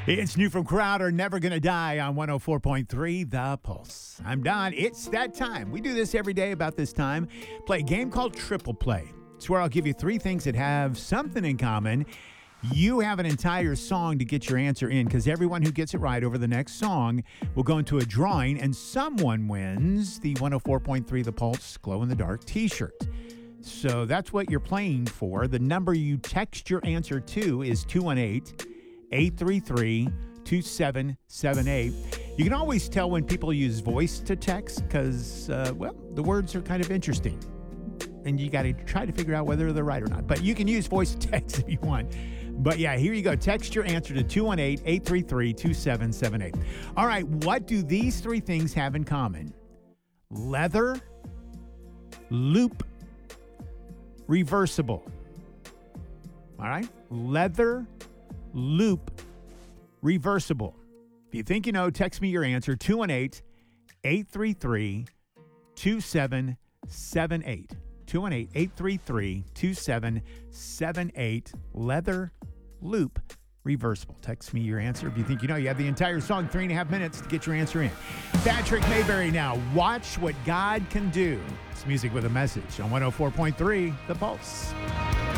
It's new from Crowder, Never Gonna Die on 104.3 The Pulse. I'm Don. It's that time. We do this every day about this time. Play a game called Triple Play. It's where I'll give you three things that have something in common. You have an entire song to get your answer in because everyone who gets it right over the next song will go into a drawing and someone wins the 104.3 The Pulse glow-in-the-dark t-shirt. So that's what you're playing for. The number you text your answer to is 218-833-2778. You can always tell when people use voice to text because, the words are kind of interesting. And you got to try to figure out whether they're right or not. But you can use voice to text if you want. But yeah, here you go. Text your answer to 218-833-2778. All right, what do these three things have in common? Leather, loop, reversible. All right? Leather, loop, reversible. If you think you know, text me your answer, 218-833-2778. 218-833-2778. Leather, loop, reversible. Text me your answer. If you think you know, you have the entire song, 3.5 minutes to get your answer in. Patrick Mayberry now. Watch what God can do. It's music with a message on 104.3 The Pulse.